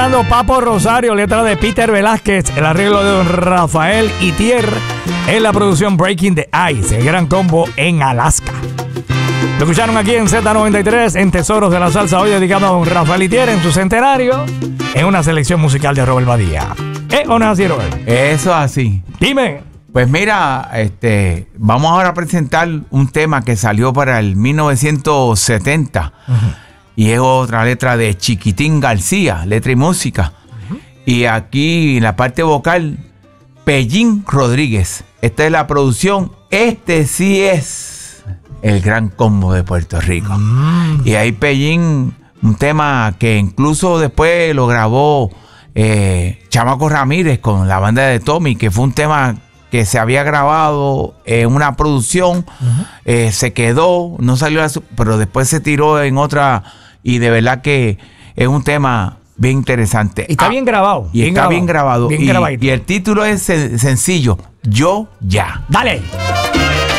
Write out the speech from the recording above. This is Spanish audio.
Papo Rosario, letra de Peter Velázquez, el arreglo de don Rafael Itier, en la producción Breaking the Ice, el gran combo en Alaska. Lo escucharon aquí en Z93, en Tesoros de la Salsa, hoy dedicado a don Rafael Itier en su centenario, en una selección musical de Robert Badía. ¿O no es así, Robert? Eso es así. Dime. Pues mira, vamos ahora a presentar un tema que salió para el 1970. Y es otra letra de Chiquitín García, letra y música. Y aquí en la parte vocal, Pellín Rodríguez. Esta es la producción. Este sí es el gran combo de Puerto Rico. Y ahí Pellín, un tema que incluso después lo grabó Chamaco Ramírez con la banda de Tommy, que fue un tema que se había grabado en una producción, se quedó, no salió, pero después se tiró en otra, y de verdad que es un tema bien interesante. Y está bien grabado. Bien grabado. Y el título es sencillo, Yo Ya. Dale.